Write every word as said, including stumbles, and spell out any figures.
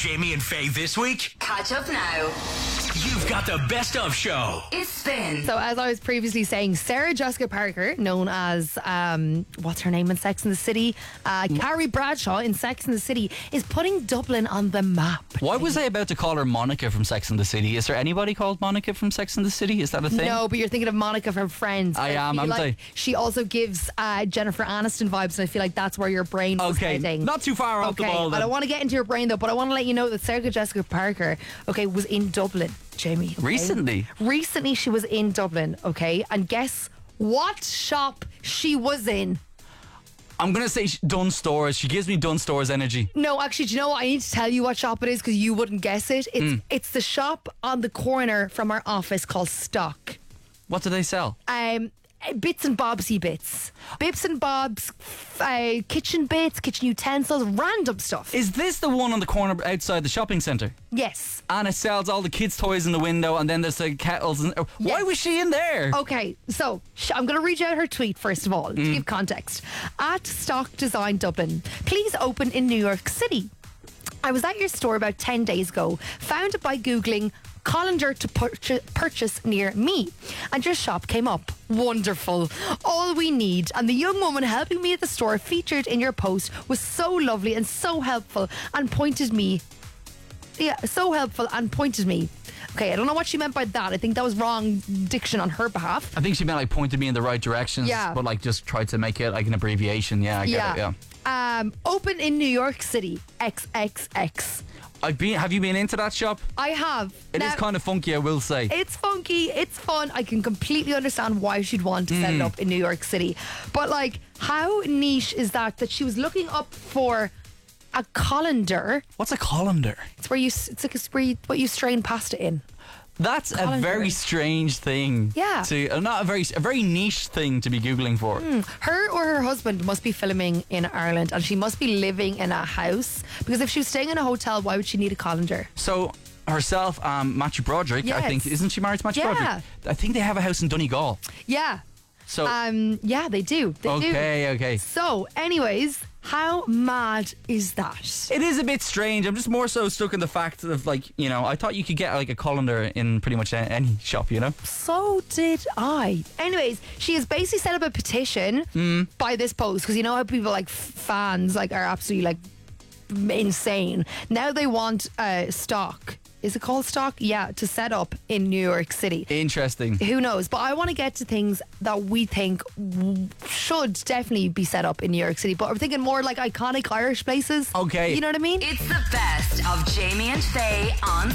Jamie and Faye this week? Catch up now. You've got the best of show. It's Spin. So, as I was previously saying, Sarah Jessica Parker, known as, um, what's her name in Sex and the City? Uh, Carrie Bradshaw in Sex and the City, is putting Dublin on the map. Why was I about to call her Monica from Sex and the City? Is there anybody called Monica from Sex and the City? Is that a thing? No, but you're thinking of Monica from Friends. I am, feel am like I? She also gives uh, Jennifer Aniston vibes, and I feel like that's where your brain was Okay, heading. not too far off the Okay, ball I then. don't want to get into your brain though, but I want to let you know that Sarah Jessica Parker, okay, was in Dublin, Jamie. okay? Recently? Recently she was in Dublin, okay, and guess what shop she was in? I'm going to say Dunn Stores. She gives me Dunn Stores energy. No, actually, do you know what? I need to tell you what shop it is because you wouldn't guess it. It's Mm. it's the shop on the corner from our office called Stock. What do they sell? Um, bits and bobsy bits, bits and bobs, uh, kitchen bits, kitchen utensils, random stuff. Is this the one on the corner outside the shopping centre? Yes. And it sells all the kids' toys in the window, and then there's the kettles. And why Yes. was she in there? Okay, so sh- I'm going to read out her tweet first of all to Mm. give context. At Stock Design Dublin, please open in New York City. I was at your store about ten days ago, found it by Googling colander to purch- purchase near me, and your shop came up. Wonderful. All we need. And the young woman helping me at the store featured in your post was so lovely and so helpful and pointed me. Yeah, so helpful and pointed me. Okay, I don't know what she meant by that. I think that was wrong diction on her behalf. I think she meant like pointed me in the right directions, Yeah. but like just tried to make it like an abbreviation. Yeah, I get yeah. it. Yeah. Um, open in New York City. X X X. I've been. Have you been into that shop? I have. It is Now, kind of funky, I will say. It's funky, it's fun. I can completely understand why she'd want to set it Mm. up in New York City. But like, how niche is that that she was looking up for a colander? What's a colander? It's where you s- it's like a, where you, what you strain pasta in. That's a Colander. very strange thing. Yeah. To uh, not a very a very niche thing to be googling for. Hmm. Her or her husband must be filming in Ireland, and she must be living in a house, because if she was staying in a hotel, why would she need a colander? So herself, um, Matthew Broderick, I Yes. think, isn't she married to Matthew Yeah. Broderick? I think they have a house in Donegal. Yeah. So Um. Yeah, they do. They do. okay, okay. So, anyways, how mad is that? It is a bit strange. I'm just more so stuck in the fact of like, you know, I thought you could get like a colander in pretty much a- any shop, you know? So did I. Anyways, she has basically set up a petition Hmm. by this post, because you know how people like f- fans like are absolutely like insane. Now they want uh, Stock. Is it called Stock? Yeah, to set up in New York City. Interesting. Who knows? But I want to get to things that we think w- should definitely be set up in New York City. But we're thinking more like iconic Irish places. Okay. You know what I mean? It's the best of Jamie and Faye on